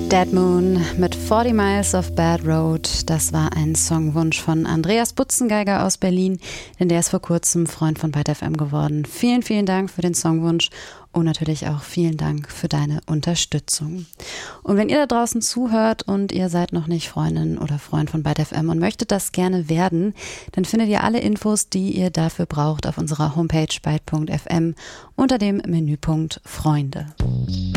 Dead Moon mit 40 Miles of Bad Road. Das war ein Songwunsch von Andreas Butzengeiger aus Berlin, denn der ist vor kurzem Freund von Byte FM geworden. Vielen, vielen Dank für den Songwunsch und natürlich auch vielen Dank für deine Unterstützung. Und wenn ihr da draußen zuhört und ihr seid noch nicht Freundin oder Freund von Byte FM und möchtet das gerne werden, dann findet ihr alle Infos, die ihr dafür braucht, auf unserer Homepage byte.fm unter dem Menüpunkt Freunde.